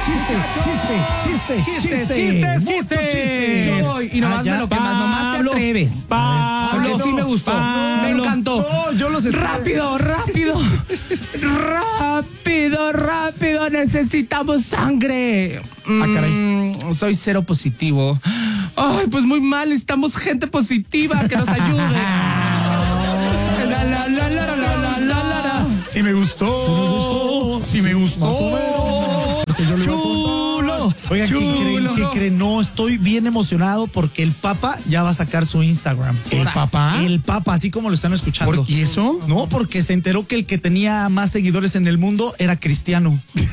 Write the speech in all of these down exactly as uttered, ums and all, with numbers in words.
chiste, chiste, chiste, chistes, chistes. chistes. Yo voy y nomás Allá. me lo que más, nomás te atreves. Pablo, Porque sí me gustó, Pablo. me encantó. No, yo los esperé. Rápido, rápido, rápido, rápido, necesitamos sangre. Ah, caray. Mm, soy cero positivo. Ay, pues muy mal, necesitamos gente positiva que nos ayude. La, la, la, la, la, la, la, la. Sí me gustó. Sí me gustó. Más o menos. Porque yo le iba a Chulo. Oigan, ¿qué creen? Chulo. ¿Qué creen? No, estoy bien emocionado porque el Papa ya va a sacar su Instagram. ¿El papá? El Papa, así como lo están escuchando. ¿Por- ¿Y eso? No, porque se enteró que el que tenía más seguidores en el mundo era cristiano. Sí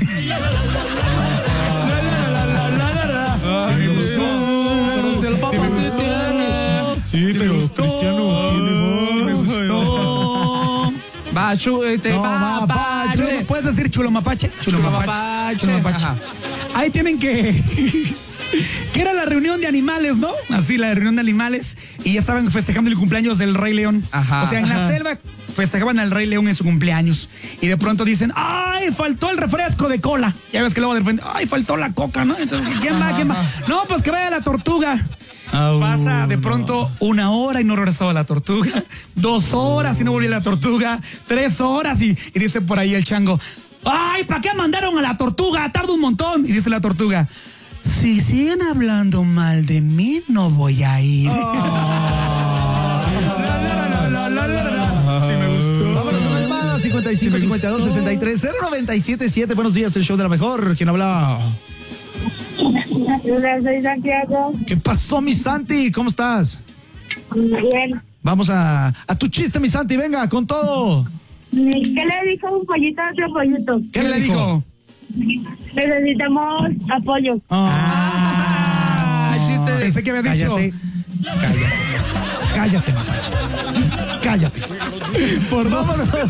me gustó. Pero si el Papa me sí gustó. tiene. Sí, me gustó. tiene Me gustó. Va, chu, este, No, va, mapache. pache. Chulo, ¿puedes decir chulo mapache? Chulo mapache. Mapache. Chulo mapache. Ajá. Ahí tienen que... que era la reunión de animales, ¿no? Así, la reunión de animales. Y ya estaban festejando el cumpleaños del Rey León. Ajá. O sea, en la Ajá. selva festejaban al Rey León en su cumpleaños. Y de pronto dicen, ¡ay, faltó el refresco de cola! Ya ves que luego de repente, ¡ay, faltó la coca!, ¿no? Entonces, ¿quién va? ¿Quién va? No, pues que vaya la tortuga. Au, Pasa de no. pronto una hora y no regresaba la tortuga, dos horas y no volvía la tortuga, tres horas y, y dice por ahí el chango, ¡ay, ¿para qué mandaron a la tortuga? Tarda un montón. Y dice la tortuga, si siguen hablando mal de mí, no voy a ir. Oh. Sí me gustó. Vámonos con la llamada cincuenta y cinco, cincuenta y dos, sesenta y tres, cero noventa y siete siete. Buenos días, el show de la mejor. ¿Quién habla? Hola, soy Santiago. ¿Qué pasó, mi Santi? ¿Cómo estás? Bien. Vamos a, a tu chiste, mi Santi. Venga, con todo. ¿Qué le dijo un pollito a otro pollito? ¿Qué le dijo? Necesitamos apoyo. Ah, Ah, chiste de- Pensé que había dicho. Cállate. Cállate. Cállate, mapache. Cállate. Por dos.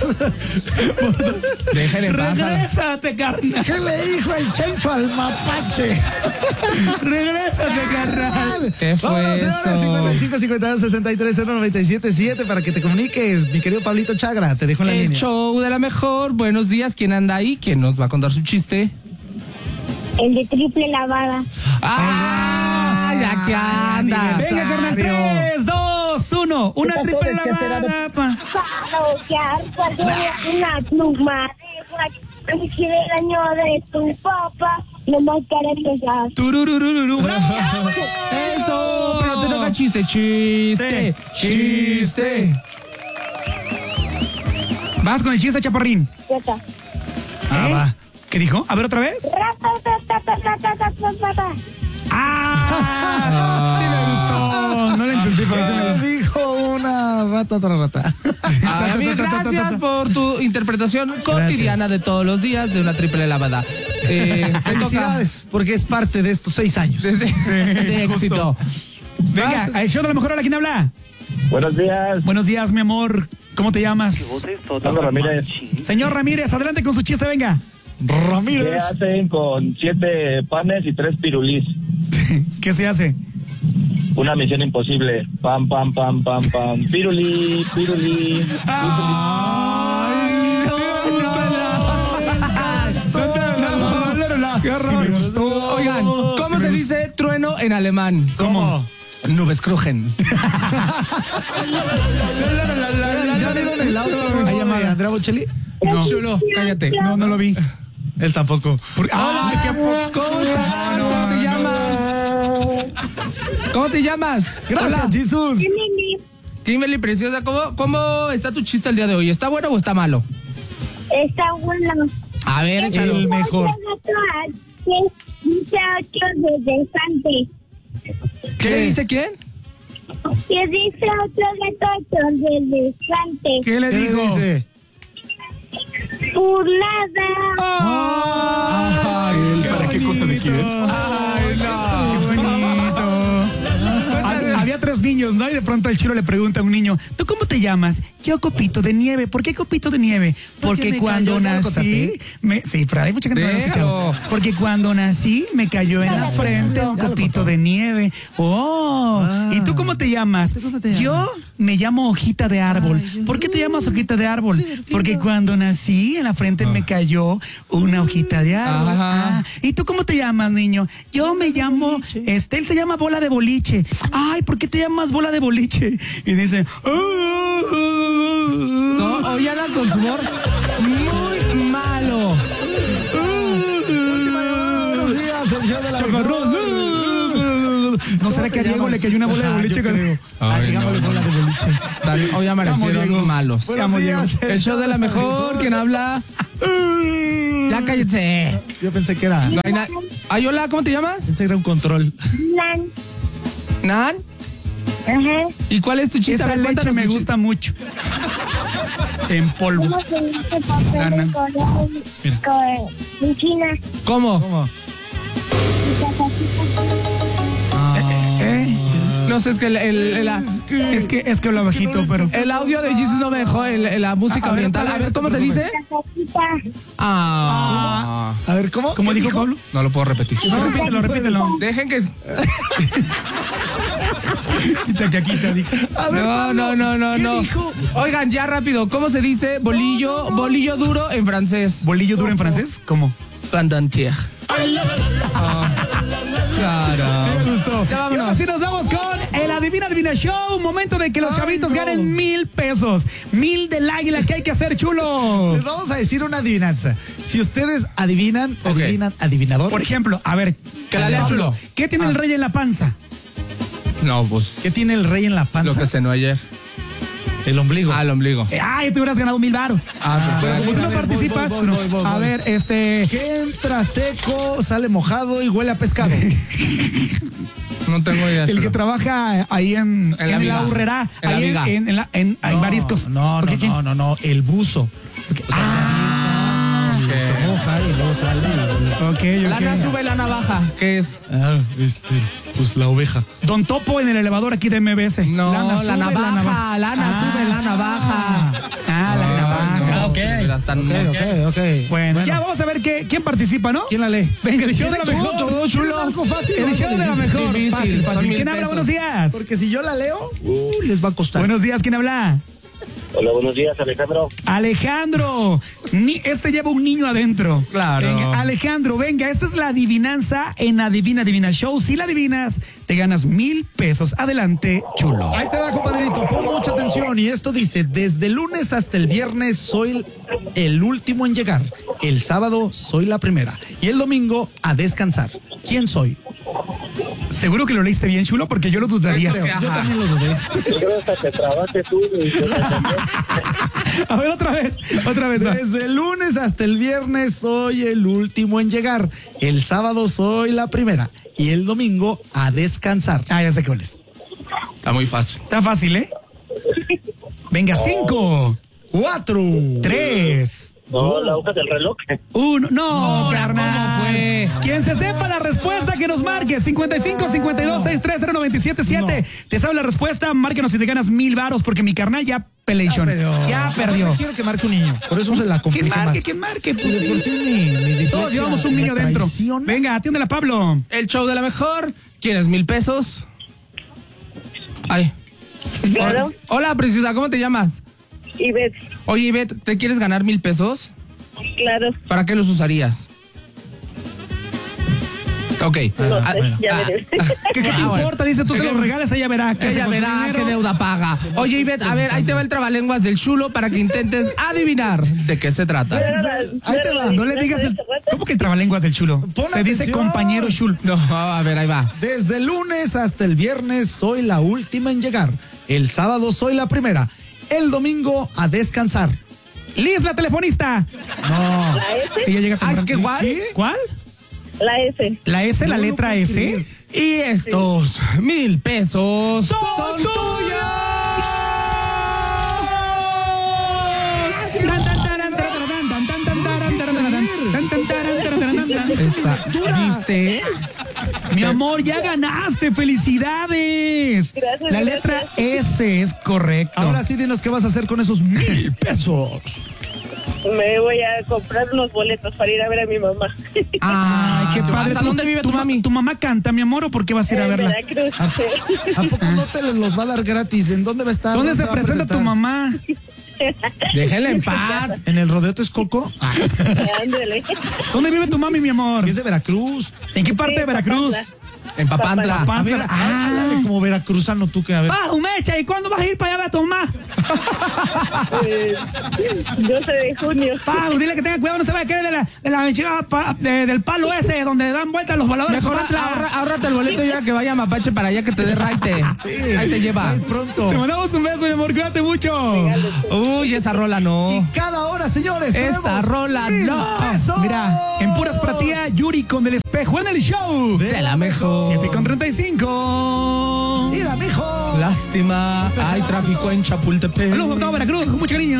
Déjale en paz a la- Regrésate, carnal. ¿Qué le dijo el chencho al mapache? Regrésate, carnal. ¿Qué fue Vámonos, señores, eso? cincuenta y cinco, cincuenta y dos, sesenta y tres, cero noventa y siete siete para que te comuniques. Mi querido Pablito Chagra, te dejo en la El línea. show de la mejor. Buenos días. ¿Quién anda ahí? ¿Quién nos va a contar su chiste? El de triple lavada. ¡Ah! Ya que anda. aniversario. Venga, carnal. Tres, dos, uno. Una pasó, triple desquacerado? lavada. pa. Para cuando una pluma de guay, quiere el año de tu papá, lo más para empezar. Tururururu. ¡Bravo! Eso. Pero te toca chiste. Chiste. Chiste. Vas con el chiste, chaparrín. Ya está. Ah, ¿Eh? va. ¿Qué dijo? A ver otra vez. ¡Ah! Sí me gustó. No lo entendí, pero sí me gustó. Dijo una rata, otra rata. Ay, amigo, gracias por tu interpretación cotidiana de todos los días de una triple lavada. Eh, te toca Felicidades, porque es parte de estos seis años. de, de éxito. Venga, al show de la mejor hora, ¿quién habla? Buenos días, Buenos días, mi amor. ¿Cómo te llamas? Sandro Ramírez. Señor Ramírez, adelante con su chiste, venga. ¿Qué Ramírez. hacen con siete panes y tres pirulís? ¿Qué se hace? Una misión imposible. Pam, pam, pam, pam, pam. Pirulí, pirulí. Ay, sí me gustó. Oigan, ¿cómo Sí me se gustó. dice trueno en alemán? ¿Cómo? Nubes crujen. ¿Ya vieron el audio Hay de llamada. Andrea Bocelli? No. Chulo, cállate. No, no lo vi. Él tampoco. Ay, qué poco. ¿Cómo estás? ¿Cómo te llamas? ¿Cómo te llamas? Gracias, Hola. Jesús. Kimberly Preciosa, ¿cómo, ¿cómo está tu chiste el día de hoy? ¿Está bueno o está malo? Está bueno. A ver, échalo. El mejor. Dice otro desde ¿Qué le dice quién? ¿Qué dice otro gato desde Sante? ¿Qué le ¿Qué le dijo? dice? Por nada. Ay, ¿para qué cosa de quién? Ay, no. Qué bonito. Hab- Había tres niños, ¿no? Y de pronto el chilo le pregunta a un niño, ¿tú cómo te llamas? Yo Copito de Nieve. ¿Por qué Copito de Nieve? Porque cuando nací... Me, sí, pero hay mucha gente que no lo ha escuchado. Porque cuando nací me cayó en la frente un copito de nieve. Oh, ¿y tú cómo te llamas? ¿Cómo te llamas? Yo me llamo Hojita de Árbol. Ay, ¿Por qué te llamas Hojita de Árbol? Divertido. Porque cuando nací en la frente me cayó una hojita de árbol. Ajá. Ah, ¿y tú cómo te llamas, niño? Yo me llamo, este, él se llama Bola de Boliche. Ay, ¿por qué te llamas Bola de Boliche? Y dice, So, hoy andan con su humor muy malo. Buenos días, el show de la Chacarrón. ¿No será que a Diego le cayó una bola de boliche? Ay, Ay, digámosle no, bola no. de boliche. Están- Hoy amanecieron Diego. malos. Buenos días, El show de la mejor, ¿quién habla? Ya cállense. Yo pensé que era. No hay na- Ay, hola, ¿cómo te llamas? Pensé que era un control. Lan. Nan. Ajá. ¿Y cuál es tu chiste? Esa A ver, leche cuéntanos me tu gusta mucho. En polvo. ¿Cómo se dice papel Lana. de color con- en China? chiste. ¿Cómo? ¿Cómo? ¿Eh? No sé, es que el, el, el- la- Es que, es que habla bajito, pero... el audio de Jesus no me dejó, el- el- la música A ver, oriental. A ver, ¿cómo se dice? Ah. A ver, ¿cómo? ¿Cómo ¿Qué dijo Pablo? No lo puedo repetir. No, repítelo, repítelo. Dejen que... Quita que aquí te dijo. A ver, No, Pablo, no, no, no, ¿qué no. dijo? Oigan, ya rápido, ¿cómo se dice bolillo, bolillo duro en francés? ¿Bolillo duro en francés? ¿Cómo? Pandantier. Claro. Me gustó. Ya vámonos. Y ahora sí nos vamos con el Adivina Adivina Show. Momento de que los Ay, chavitos no. ganen mil pesos. Mil del águila que hay que hacer, chulo. Les vamos a decir una adivinanza. Si ustedes adivinan, Ok. adivinan, adivinador. Por ejemplo, a ver. Que la lea chulo. ¿Qué tiene el rey en la panza? No, pues ¿Qué tiene el rey en la panza? lo que cenó ayer. El ombligo. Ah, el ombligo. Eh, Ay, te hubieras ganado mil varos. Ah, Pero como tú no a ver, voy, participas, voy, voy, voy, voy, a voy. ver, este. Que entra seco, sale mojado y huele a pescado. no tengo idea. El que chulo. trabaja ahí en, En la en viga. la urrera, En la ahí viga. en, en la, en, hay No, mariscos. No, ¿Por no, qué quién? no, no, no, el buzo. Porque- O sea, ah, se avienta, se moja y luego sale. ok, ok. Lana sube la navaja. ¿Qué es? Ah, este, pues la oveja. Don Topo en el elevador aquí de M B S. No, Lana, la sube navaja. Lana Ah. sube la navaja. Ah, la navaja. ok. Ok, ok, ok. Bueno, ya vamos a ver qué, quién participa, ¿no? ¿Quién la lee? Venga, el show de la ¿Quién mejor. todo, chulo? Algo fácil. El show de la Difícil, mejor. difícil, Fácil, son fácil. mil ¿Quién habla? pesos. Buenos días. Porque si yo la leo, uh, les va a costar. Buenos días, ¿quién habla? Hola, buenos días, Alejandro. Alejandro, ni, este lleva un niño adentro. Claro. Venga, Alejandro, venga, esta es la adivinanza en Adivina Adivina Show. Si la adivinas, te ganas mil pesos. Adelante, chulo. Ahí te va, compadrito, pon mucha atención. Y esto dice, desde el lunes hasta el viernes soy el último en llegar. El sábado soy la primera. Y el domingo a descansar. ¿Quién soy? ¿Seguro que lo leíste bien, chulo? Porque yo lo dudaría. Creo, yo también lo dudé. Yo creo que te trabaste tú. y yo también. A ver, otra vez, otra vez. va. Desde el lunes hasta el viernes soy el último en llegar. El sábado soy la primera. Y el domingo a descansar. Ah, ya sé cuál es. Está muy fácil. Está fácil, ¿eh? Venga, cinco, Cuatro. tres, No, la hoja del reloj. uno. No, carnal. ¿cómo fue? Quien se sepa la respuesta, que nos marque. cincuenta y cinco, cincuenta y dos, sesenta y tres, cero noventa y siete, siete. Te sabe la respuesta, márquenos si te ganas mil varos, porque mi carnal ya peleation. Ya perdió. No quiero que marque un niño. Por eso se la ¿Quién complica marque? más. ¿Quién marque? Pues, de por sí mi- mi dislexia Todos llevamos un niño me dentro. traiciona. Venga, atiéndela, Pablo. El show de la mejor. ¿Quieres mil pesos? Ay. Claro. Hola, preciosa, ¿cómo te llamas? Y ves, Oye, Ivette, ¿te quieres ganar mil pesos? claro. ¿Para qué los usarías? Ok. No Ah, sé, bueno. ya Ah, veré. ¿Qué, qué te Ah, bueno. importa? Dice, tú se lo regalas, ella verá. ¿Qué hace Ella con su verá dinero? qué deuda paga. Oye, Ivette, a ver, ahí te va el trabalenguas del chulo para que intentes adivinar de qué se trata. Ahí te va. No le digas el... ¿Cómo que el trabalenguas del chulo? Pon Se dice atención. compañero chulo. No, a ver, ahí va. Desde el lunes hasta el viernes soy la última en llegar. El sábado soy la primera. El domingo a descansar. Liz, la telefonista. No. La S, Ella llega Ay, temprano. ¿qué igual? ¿Qué? ¿Cuál? la S. La S, la No lo letra puedo S. creer. Y estos mil pesos ¡Son tuyos! Esa, ¿viste? Mi amor, ya ganaste, felicidades. Gracias, La letra gracias. S es correcto. Ahora sí, dinos qué vas a hacer con esos mil pesos. Me voy a comprar unos boletos para ir a ver a mi mamá. Ay, qué padre. ¿Hasta ¿Tu- dónde vive tu ma- mami? ¿Tu mamá canta, mi amor, o por qué vas a ir a En verla? Veracruz. ¿A poco no te los va a dar gratis? ¿En dónde va a estar? ¿Dónde se va a presenta tu presentar? mamá? Déjenla en paz. ¿En el Rodeo Texcoco? Ah, Ándale. ¿Dónde vive tu mami, mi amor? es de Veracruz. ¿En qué parte Sí, de Veracruz? Papantla. En Papantla. A ver, Papantla. Ah. háblale como veracruzano tú que a ver. Bajo, Mecha, ¿y cuándo vas a ir para allá a ver a tu mamá? Eh, doce de junio. Bajo, dile que tenga cuidado, no se vaya a caer de la, de la enchilada pa- de- del palo ese donde dan vueltas los voladores. Mejor Papantla. ahorra, ahórrate el boleto ya que vaya Mapache para allá que te dé raite. Ahí te lleva. Ay, pronto. Te mandamos un beso, mi amor, cuídate mucho. Uy, esa rola Y no. cada hora, señores, Esa tenemos rola mil no. pesos. Mira, en puras para tía, Yuri con el espejo en el show. Te la mejor. siete con treinta y cinco. Mira, mijo. Lástima. Hay tráfico en Chapultepec. Saludos por todo Veracruz, con mucho cariño.